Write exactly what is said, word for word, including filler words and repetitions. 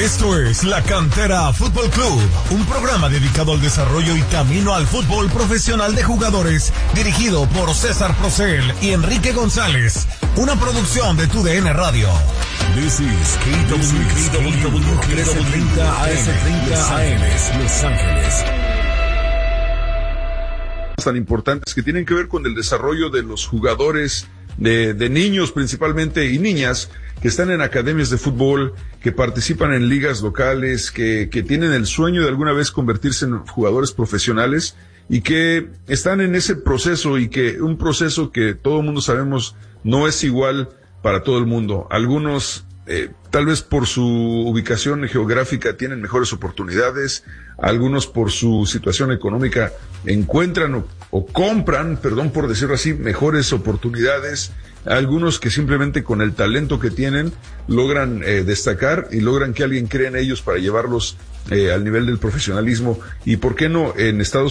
Esto es La Cantera Fútbol Club, un programa dedicado al desarrollo y camino al fútbol profesional de jugadores, dirigido por César Procel y Enrique González, una producción de Tu D N Radio. This is K W mil treinta A M, Los Ángeles. Tan importantes que tienen que ver con el desarrollo de los jugadores, de, de niños principalmente y niñas que están en academias de fútbol, que participan en ligas locales, que, que tienen el sueño de alguna vez convertirse en jugadores profesionales y que están en ese proceso, y que un proceso que todo el mundo sabemos no es igual para todo el mundo. Algunos eh, tal vez por su ubicación geográfica tienen mejores oportunidades, algunos por su situación económica encuentran o, o compran, perdón por decirlo así, mejores oportunidades, algunos que simplemente con el talento que tienen logran eh, destacar y logran que alguien crea en ellos para llevarlos eh, al nivel del profesionalismo. Y por qué no, en Estados